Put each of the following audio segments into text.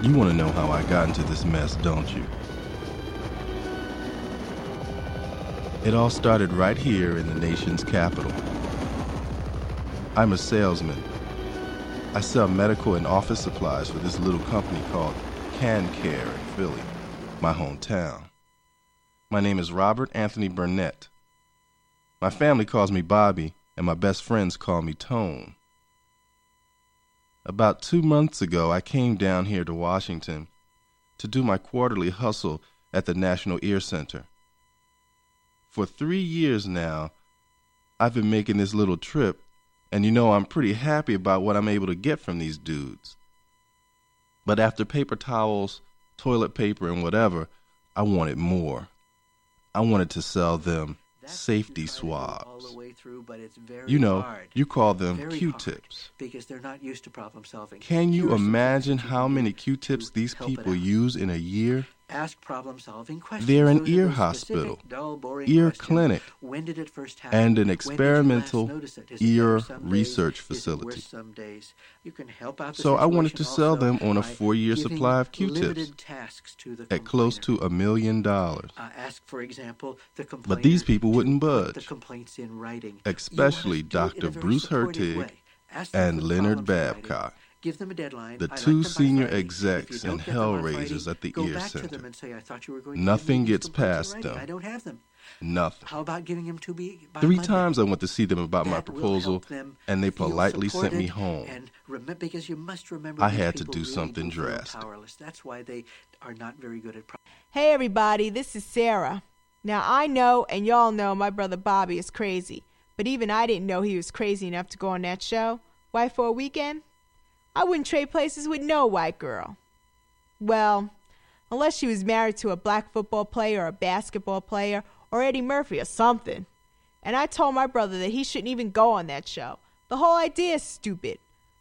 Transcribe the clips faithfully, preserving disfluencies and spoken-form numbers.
You want to know how I got into this mess, don't you? It all started right here in the nation's capital. I'm a salesman. I sell medical and office supplies for this little company called CanCare in Philly, my hometown. My name is Robert Anthony Burnett. My family calls me Bobby, and my best friends call me Tone. About two months ago, I came down here to Washington to do my quarterly hustle at the National Ear Center. For three years now, I've been making this little trip, and you know I'm pretty happy about what I'm able to get from these dudes. But after paper towels, toilet paper, and whatever, I wanted more. I wanted to sell them safety swabs. Through, but it's very you know, hard. you call them Very Q-tips. Because they're not used to problem solving. Can you Here are some imagine things that you how can many do Q-tips to these help it people out. use in a year? Ask problem solving questions. They're an Those are ear those hospital, specific, dull, boring ear questions. clinic, When did it first happen? and an When did you experimental last notice it? Is it ear better some days? research Is it facility. worse some days? You can help out the So I wanted to situation sell also them on a by four-year giving supply of Q-tips limited tasks to the at close to complainer. a million dollars. Uh, ask, for example, the complainer But these people to wouldn't put the budge, complaints in writing. especially You wanna do it in Doctor a very Bruce supportive Hertig way. Ask them to and put Leonard problems in writing. Babcock, Give them a deadline. the I'd like two them by senior Friday. execs If you and don't get them on hellraisers Friday, at the go Ear back to Center. them and say, I thought you were going to Nothing give me these gets complaints in past writing. them. I don't have them. Nothing. How about giving them to me by Three Monday? times I went to see them about my That will proposal, help them and they feel politely sent me supported home. And remember, because you must remember, I these had to people do really something do feel drastic. powerless. That's why they are not very good at. Pro- Hey everybody, this is Sarah. Now I know and y'all know my brother Bobby is crazy, but even I didn't know he was crazy enough to go on that show. Why, for a weekend? I wouldn't trade places with no white girl. Well, unless she was married to a black football player or a basketball player or Eddie Murphy or something. And I told my brother that he shouldn't even go on that show. The whole idea is stupid.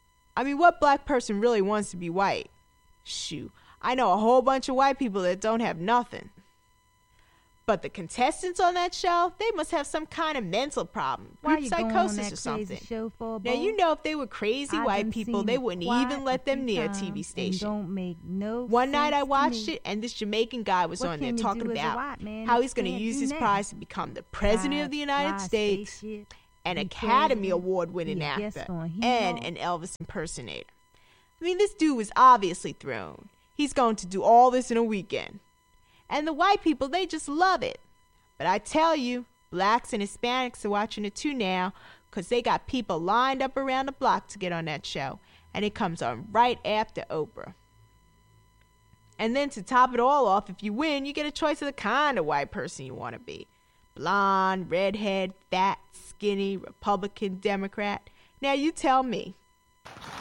I mean, what black person really wants to be white? Shoot, I know a whole bunch of white people that don't have nothing. But the contestants on that show, they must have some kind of mental problem, Why group you going on psychosis that or crazy something. show for, Now, boy? you know if they were crazy I white done people, seen they it wouldn't quite even a let them few near a times T V and station. don't make no One night I sense to watched me. it, and this Jamaican guy was What on can there you talking do as a about white man how if he's going to you can't use do his nothing? prize to become the president Fly- of the United fly States, spaceship, an be Academy president, Award-winning be a guest actor, on and Hero. an Elvis impersonator. I mean, this dude was obviously thrown. He's going to do all this in a weekend. And the white people, they just love it. But I tell you, blacks and Hispanics are watching it too now because they got people lined up around the block to get on that show. And it comes on right after Oprah. And then to top it all off, if you win, you get a choice of the kind of white person you want to be. Blonde, redhead, fat, skinny, Republican, Democrat. Now you tell me.